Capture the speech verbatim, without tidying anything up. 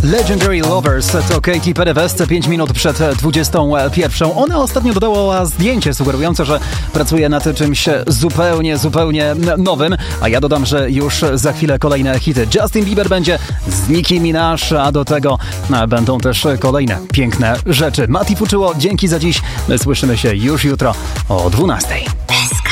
Legendary Lovers to Katy Perry West, pięć minut przed dwudziestą pierwszą. Ona ostatnio dodała zdjęcie sugerujące, że pracuje nad czymś zupełnie, zupełnie nowym, a ja dodam, że już za chwilę kolejne hity. Justin Bieber będzie z Nicki Minaj, a do tego będą też kolejne piękne rzeczy. Mati Fuczyło, dzięki za dziś. My słyszymy się już jutro o dwunastej.